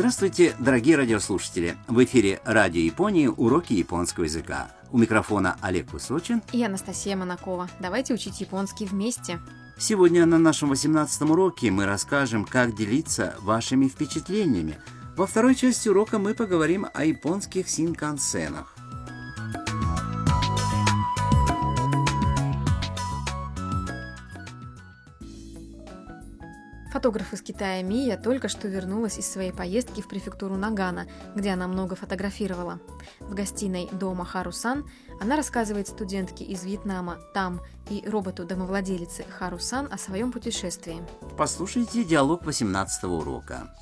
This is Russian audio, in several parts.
Здравствуйте, дорогие радиослушатели! В эфире Радио Японии уроки японского языка. У микрофона Олег Высочин и Анастасия Монакова. Давайте учить японский вместе. Сегодня на нашем 18-м уроке мы расскажем, как делиться вашими впечатлениями. Во второй части урока мы поговорим о японских синкансенах. Фотограф из Китая Мия только что вернулась из своей поездки в префектуру Нагано, где она много фотографировала. В гостиной дома Хару-сан она рассказывает студентке из Вьетнама Там и роботу-домовладелице Хару-сан о своем путешествии. Послушайте диалог 18-го урока.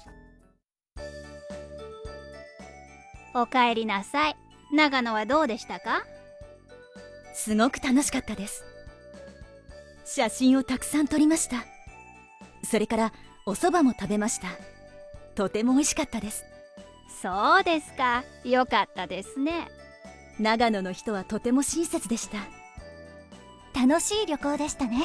おかえりなさい。長野はどうでしたか？ すごく楽しかったです。写真をたくさん撮りました。それからお蕎麦も食べました。とても美味しかったです。 そうですか。よかったですね。 長野の人はとても親切でした。 楽しい旅行でしたね。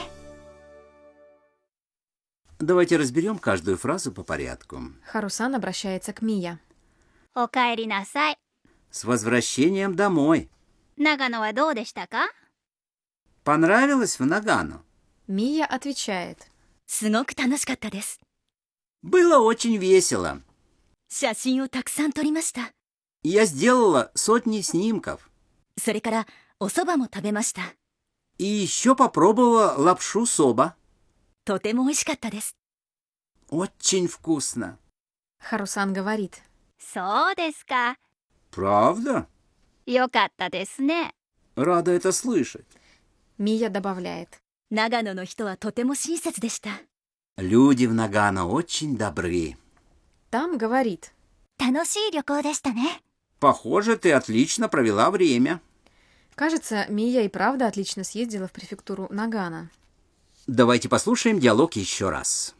Давайте разберем каждую фразу по порядку. Хару-сан обращается к Мия. おかえりなさい。 С возвращением домой. 長野はどうでしたか？ Понравилось в Нагано? Мия отвечает. すごく楽しかったです。 Было очень весело. 写真をたくさん撮りました。 Я сделала сотни снимков. それからお蕎麦も食べました。 И еще попробовала лапшу соба. とても美味しかったです。 Очень вкусно. Хару-сан говорит. そうですか。 Правда? よかったですね。 Рада это слышать. Мия добавляет. 長野の人はとても親切でした。 Люди в Нагано очень добры. Там говорит. 楽しい旅行でしたね。 Похоже, ты отлично провела время. Кажется, Мия и правда отлично съездила в префектуру Нагано. Давайте послушаем диалог еще раз.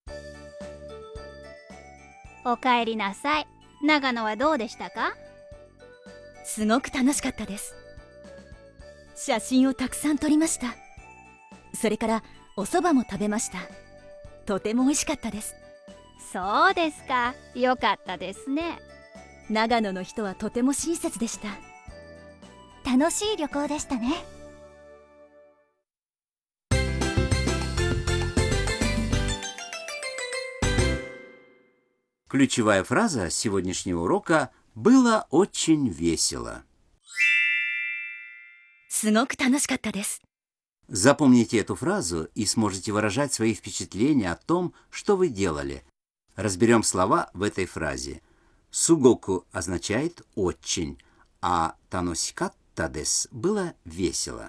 おかえりなさい。長野はどうでしたか？ すごく楽しかったです。写真をたくさん撮りました。それからお蕎麦も食べました。とても美味しかったです。 そうですか。よかったですね。 長野の人はとても親切でした。 楽しい旅行でしたね。 Ключевая фраза сегодняшнего урока «было очень весело». すごく楽しかったです。 Запомните эту фразу и сможете выражать свои впечатления о том, что вы делали. Разберем слова в этой фразе. Сугоку означает «очень», а таносикатта дес было весело.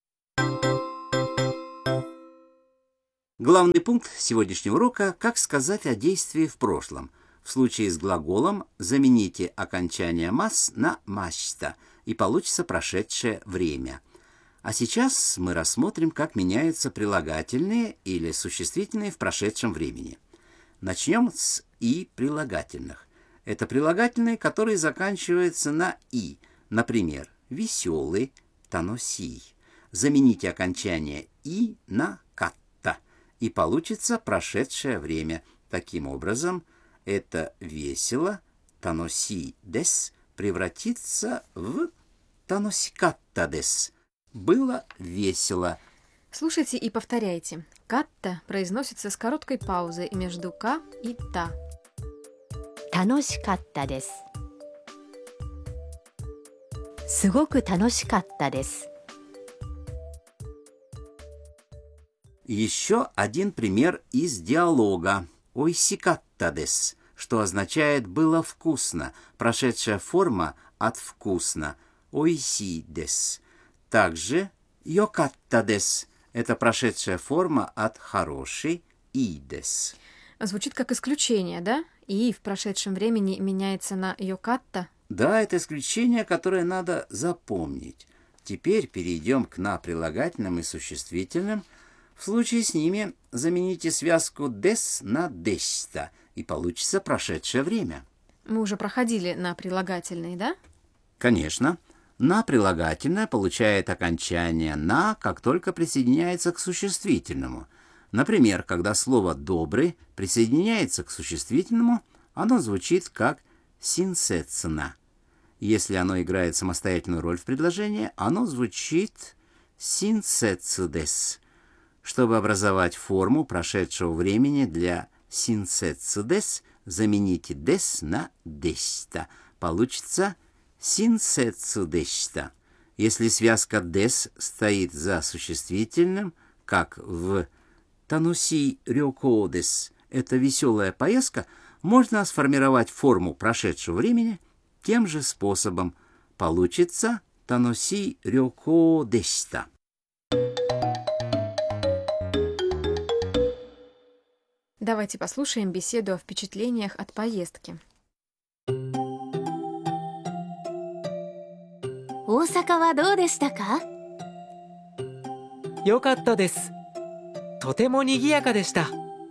Главный пункт сегодняшнего урока – как сказать о действии в прошлом. В случае с глаголом замените окончание «мас» на «машта» и получится прошедшее время. А сейчас мы рассмотрим, как меняются прилагательные или существительные в прошедшем времени. Начнем с «и» прилагательных. Это прилагательные, которые заканчиваются на «и». Например, «веселый», «таносий». Замените окончание «и» на «катта», и получится прошедшее время. Таким образом, это «весело», «таносий дес» превратится в «таносикатта дес». Было весело. Слушайте и повторяйте. Катта произносится с короткой паузой между «ка» и «та». 楽しかったです。すごく楽しかったです。 Еще один пример из диалога. «Ойсикатта дес», что означает «было вкусно». Прошедшая форма от «вкусно». «Ойси дес». Также «йокатта дес» – это прошедшая форма от «хороший» «и дес». Звучит как исключение, да? И в прошедшем времени меняется на «йокатта». Да, это исключение, которое надо запомнить. Теперь перейдем к «на» прилагательным и существительным. В случае с ними замените связку «дес» на «дешта», и получится прошедшее время. Мы уже проходили на прилагательные, да? Конечно. «На» прилагательное получает окончание «на», как только присоединяется к существительному. Например, когда слово «добрый» присоединяется к существительному, оно звучит как синсетсна. Если оно играет самостоятельную роль в предложении, оно звучит синсетсудес. Чтобы образовать форму прошедшего времени для синсетсудес, замените des на deshita. Получится синсетсудешта. Если связка des стоит за существительным, как в тануси рёкодес, это веселая поездка, можно сформировать форму прошедшего времени тем же способом. Получится тануси рёкодешта. Давайте послушаем беседу о впечатлениях от поездки. 大阪はどうでしたか？ よかったです。とても賑やかでした。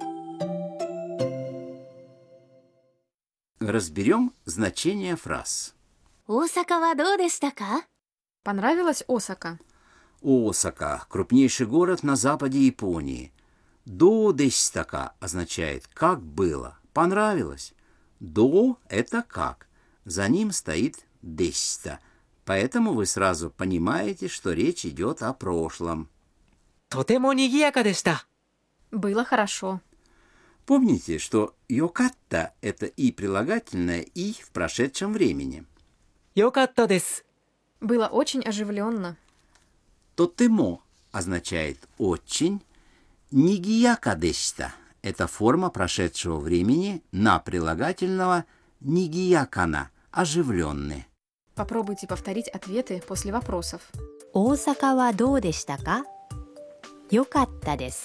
Разберем значение фраз. 大阪はどうでしたか？ Понравилась Осака? Осака – крупнейший город на западе Японии. До деситака означает «как было», «понравилось». До – это «как». За ним стоит десита. Поэтому вы сразу понимаете, что речь идет о прошлом. とても賑やかでした。 Было хорошо. Помните, что «йокатта» – это и прилагательное, и в прошедшем времени. よかったです。 Было очень оживленно. «Тотемо» означает «очень». «Нигияка дешта» – это форма прошедшего времени на прилагательного «нигиякана» – «оживленный». Попробуйте повторить ответы после вопросов. 大阪はどうでしたか？よかったです。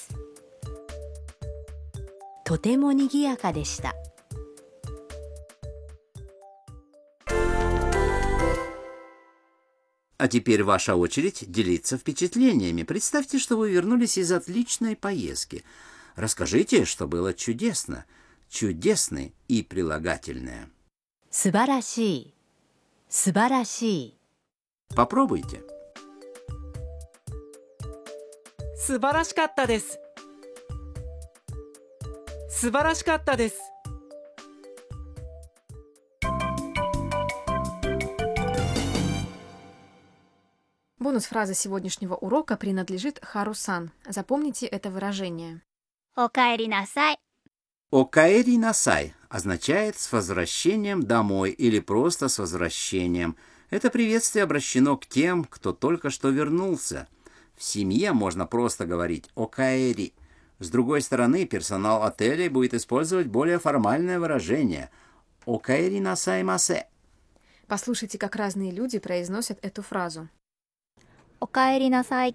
とても賑やかでした。 А теперь ваша очередь делиться впечатлениями. Представьте, что вы вернулись из отличной поездки. Расскажите, что было чудесно. Чудесный и прилагательное. 素晴らしい。素晴らしい。 Попробуйте. 素晴らしかったです。素晴らしかったです。 Бонус-фраза сегодняшнего урока принадлежит Хару-сан. Запомните это выражение. おかえりなさい。 «Окаэри насай» означает «с возвращением домой» или просто «с возвращением». Это приветствие обращено к тем, кто только что вернулся. В семье можно просто говорить «окаэри». С другой стороны, персонал отеля будет использовать более формальное выражение «окаэри насай масе». Послушайте, как разные люди произносят эту фразу. おかえりなさい。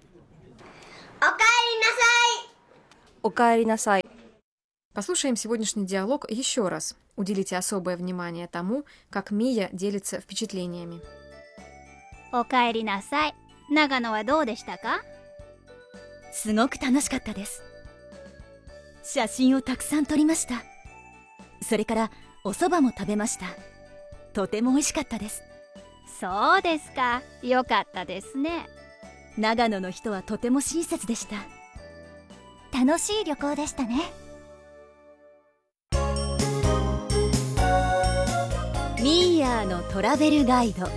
おかえりなさい。 Послушаем сегодняшний диалог еще раз. Уделите особое внимание тому, как Мия делится впечатлениями. おかえりなさい。長野はどうでしたか？ すごく楽しかったです。写真をたくさん撮りました。それからお蕎麦も食べました。とても美味しかったです。 そうですか。よかったですね。 長野の人はとても親切でした。楽しい旅行でしたね。ミーヤーのトラベルガイド。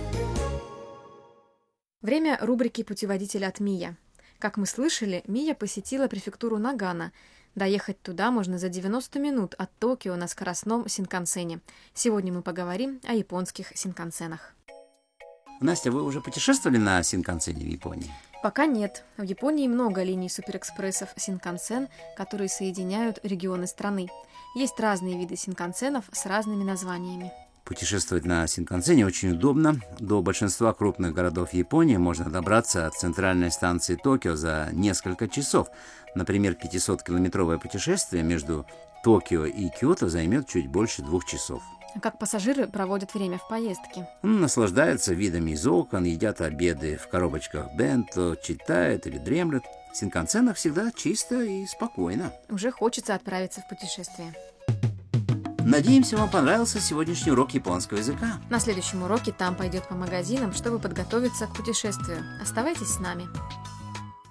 Время рубрики «Путеводитель от Мия». Как мы слышали, Мия посетила префектуру Нагано. Доехать туда можно за 90 минут от Токио на скоростном синкансене. Сегодня мы поговорим о японских синкансенах. Настя, вы уже путешествовали на синкансене в Японии? Пока нет. В Японии много линий суперэкспрессов синкансен, которые соединяют регионы страны. Есть разные виды синкансенов с разными названиями. Путешествовать на синкансене очень удобно. До большинства крупных городов Японии можно добраться от центральной станции Токио за несколько часов. Например, 500-километровое путешествие между Токио и Киото займет чуть больше 2 часов. Как пассажиры проводят время в поездке? Наслаждаются видами из окон, едят обеды в коробочках бенто, читают или дремлют. В синкансенах всегда чисто и спокойно. Уже хочется отправиться в путешествие. Надеемся, вам понравился сегодняшний урок японского языка. На следующем уроке Там пойдет по магазинам, чтобы подготовиться к путешествию. Оставайтесь с нами.